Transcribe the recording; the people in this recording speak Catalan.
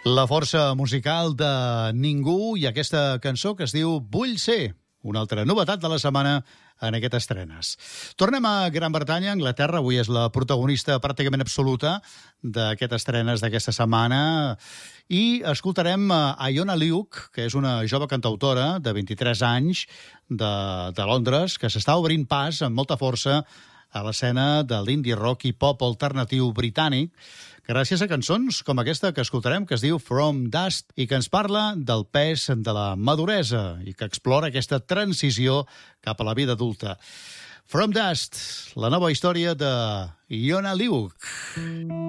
La força musical de Ningú i aquesta cançó que es diu Vull ser, una altra novetat de la setmana en aquestes estrenes. Tornem a Gran Bretanya, Anglaterra. Avui és la protagonista pràcticament absoluta d'aquestes estrenes d'aquesta setmana. I escoltarem a Iona Luke, que és una jove cantautora de 23 anys de Londres, que s'està obrint pas amb molta força a l'escena de l'indie rock i pop alternatiu britànic, gràcies a cançons com aquesta que escoltarem, que es diu From Dust, i que ens parla del pes de la maduresa i que explora aquesta transició cap a la vida adulta. From Dust, la nova història de Iona Luke.